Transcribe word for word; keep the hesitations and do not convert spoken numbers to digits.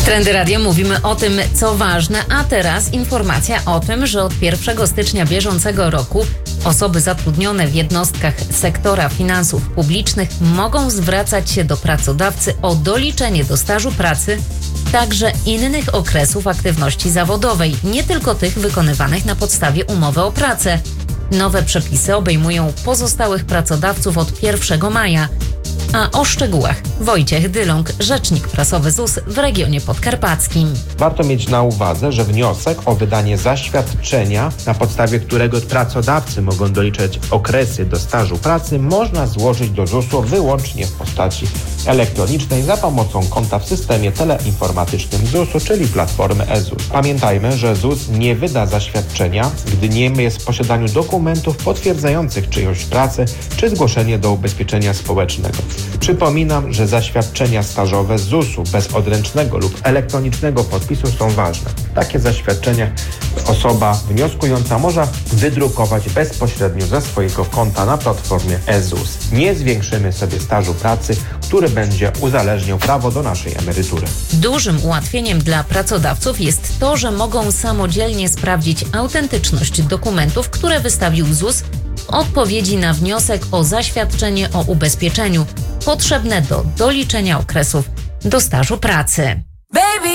Trendy Radia mówimy o tym, co ważne, a teraz informacja o tym, że od pierwszego stycznia bieżącego roku osoby zatrudnione w jednostkach sektora finansów publicznych mogą zwracać się do pracodawcy o doliczenie do stażu pracy także innych okresów aktywności zawodowej, nie tylko tych wykonywanych na podstawie umowy o pracę. Nowe przepisy obejmują pozostałych pracodawców od pierwszego maja. A o szczegółach Wojciech Dylong, rzecznik prasowy Z U S w regionie podkarpackim. Warto mieć na uwadze, że wniosek o wydanie zaświadczenia, na podstawie którego pracodawcy mogą doliczać okresy do stażu pracy, można złożyć do Z U S u wyłącznie w postaci elektronicznej za pomocą konta w systemie teleinformatycznym Z U S u, czyli platformy e ZUS. Pamiętajmy, że Z U S nie wyda zaświadczenia, gdy nie jest w posiadaniu dokumentów potwierdzających czyjąś pracę czy zgłoszenie do ubezpieczenia społecznego. Przypominam, że zaświadczenia stażowe z Z U S u bez odręcznego lub elektronicznego podpisu są ważne. Takie zaświadczenia osoba wnioskująca może wydrukować bezpośrednio ze swojego konta na platformie e ZUS. Nie zwiększymy sobie stażu pracy, który będzie uzależniał prawo do naszej emerytury. Dużym ułatwieniem dla pracodawców jest to, że mogą samodzielnie sprawdzić autentyczność dokumentów, które wystawił Z U S w odpowiedzi na wniosek o zaświadczenie o ubezpieczeniu potrzebne do doliczenia okresów do stażu pracy.